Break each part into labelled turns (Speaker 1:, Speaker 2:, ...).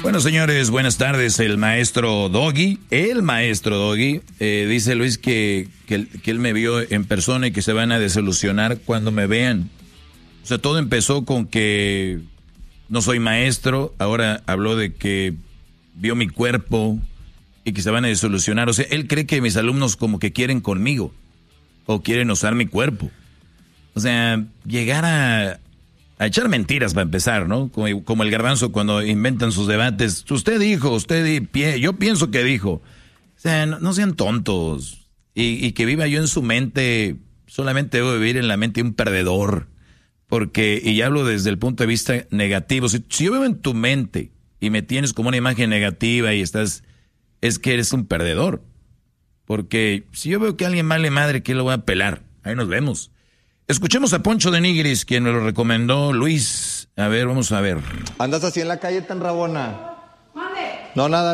Speaker 1: Bueno, señores, buenas tardes. El maestro Doggy, dice Luis que él me vio en persona y que se van a desilusionar cuando me vean. O sea, todo empezó con que no soy maestro, ahora habló de que vio mi cuerpo y que se van a desilusionar. O sea, él cree que mis alumnos como que quieren conmigo o quieren usar mi cuerpo. O sea, llegar a echar mentiras para empezar, ¿no? Como el Garbanzo cuando inventan sus debates. Usted dijo, yo pienso que dijo. O sea, no sean tontos. Y que viva yo en su mente. Solamente debo vivir en la mente de un perdedor. Y ya hablo desde el punto de vista negativo. Si yo vivo en tu mente y me tienes como una imagen negativa y es que eres un perdedor. Porque si yo veo que a alguien vale madre, ¿qué lo voy a pelar? Ahí nos vemos. Escuchemos a Poncho de Nigris, quien me lo recomendó, Luis. A ver, vamos a ver.
Speaker 2: ¿Andas así en la calle tan rabona?
Speaker 3: ¿Mande?
Speaker 2: No, nada.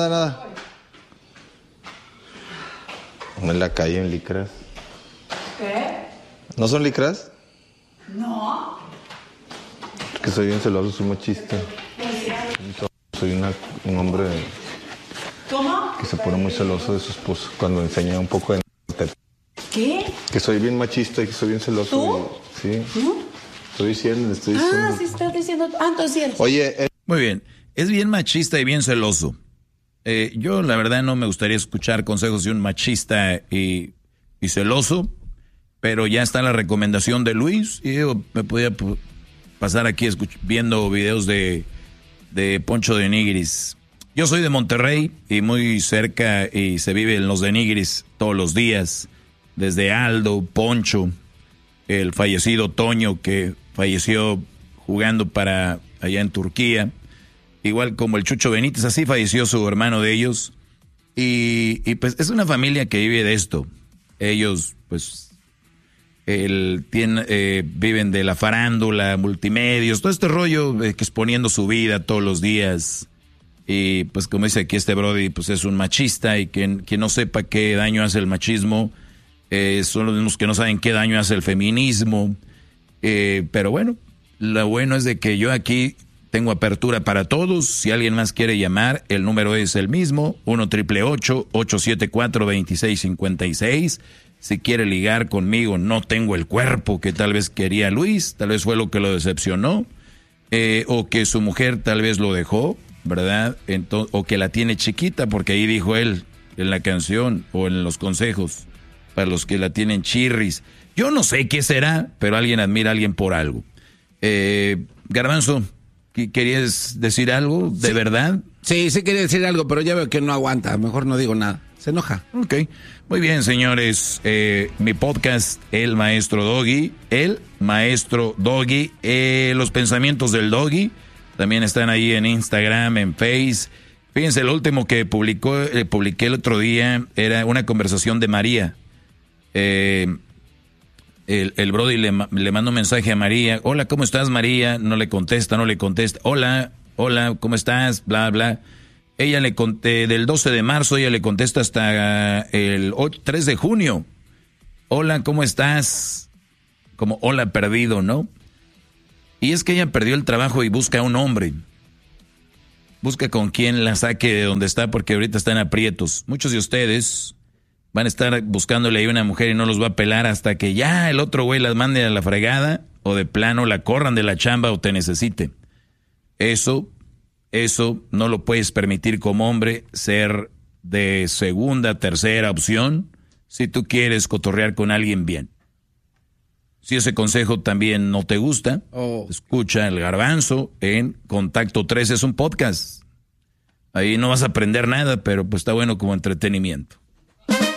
Speaker 2: No, en la calle, en licras.
Speaker 3: ¿Qué?
Speaker 2: ¿No son licras?
Speaker 3: No.
Speaker 2: Es que soy bien celoso, soy machista. Soy un hombre
Speaker 3: ¿Cómo?
Speaker 2: que se pone muy celoso de su esposa cuando enseña un poco de...
Speaker 3: ¿Qué?
Speaker 2: Que soy bien machista y que soy bien celoso.
Speaker 3: ¿Tú?
Speaker 2: Sí.
Speaker 3: ¿No?
Speaker 2: Le estoy diciendo.
Speaker 3: Sí estás diciendo. Entonces cierto.
Speaker 2: Oye,
Speaker 1: Muy bien. Es bien machista y bien celoso. Yo, la verdad, no me gustaría escuchar consejos de un machista y celoso, pero ya está la recomendación de Luis y yo me podía pasar aquí viendo videos de Poncho de Nigris. Yo soy de Monterrey y muy cerca y se vive en los de Nigris todos los días. Desde Aldo, Poncho, el fallecido Toño que falleció jugando para allá en Turquía, igual como el Chucho Benítez, así falleció su hermano de ellos. Y pues es una familia que vive de esto. Ellos pues viven de la farándula, multimedios, todo este rollo exponiendo su vida todos los días. Y pues como dice aquí este brody, pues es un machista y quien no sepa qué daño hace el machismo, son los mismos que no saben qué daño hace el feminismo. Pero bueno, lo bueno es de que yo aquí tengo apertura para todos. Si alguien más quiere llamar, el número es el mismo, 1-888-874-2656. Si quiere ligar conmigo, no tengo el cuerpo que tal vez quería Luis, tal vez fue lo que lo decepcionó, o que su mujer tal vez lo dejó, ¿verdad? O que la tiene chiquita, porque ahí dijo él en la canción o en los consejos, para los que la tienen chirris. Yo no sé qué será, pero alguien admira a alguien por algo. Garbanzo, ¿querías decir algo de verdad?
Speaker 4: Sí, quería decir algo, pero ya veo que no aguanta. Mejor no digo nada. Se enoja.
Speaker 1: Ok. Muy bien, señores. Mi podcast, El Maestro Doggy. Los pensamientos del Doggy. También están ahí en Instagram, en Face. Fíjense, lo último que publiqué el otro día era una conversación de María. El brody le manda un mensaje a María. Hola, ¿cómo estás, María? No le contesta. Hola, ¿cómo estás? Bla, bla. Ella del 12 de marzo, ella le contesta hasta el 3 de junio. Hola, ¿cómo estás? Como hola perdido, ¿no? Y es que ella perdió el trabajo y busca a un hombre. Busca con quien la saque de donde está porque ahorita están aprietos. Muchos de ustedes van a estar buscándole ahí una mujer y no los va a pelar hasta que ya el otro güey las mande a la fregada o de plano la corran de la chamba o te necesite. Eso no lo puedes permitir como hombre, ser de segunda, tercera opción si tú quieres cotorrear con alguien bien. Si ese consejo también no te gusta, escucha el Garbanzo en Contacto 3, es un podcast. Ahí no vas a aprender nada, pero pues está bueno como entretenimiento.